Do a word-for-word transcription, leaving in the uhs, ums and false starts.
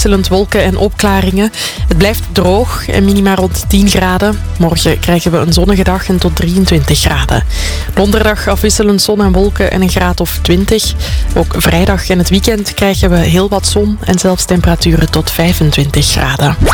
wisselend wolken en opklaringen. Het blijft droog en minima rond tien graden. Morgen krijgen we een zonnige dag en tot drieëntwintig graden. Donderdag afwisselend zon en wolken en een graad of twintig. Ook vrijdag en het weekend krijgen we heel wat zon en zelfs temperaturen tot vijfentwintig graden.